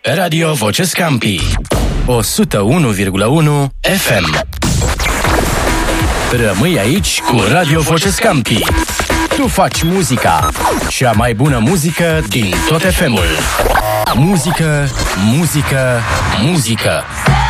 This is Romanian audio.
Radio Voce Scampi 101,1 FM. Rămâi aici cu Radio Voce Scampi. Tu faci muzica, cea mai bună muzică din tot FM-ul. Muzică, muzică, muzică.